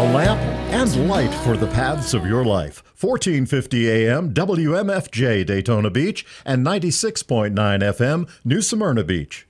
lamp and light for the paths of your life. 1450 AM WMFJ Daytona Beach and 96.9 FM New Smyrna Beach.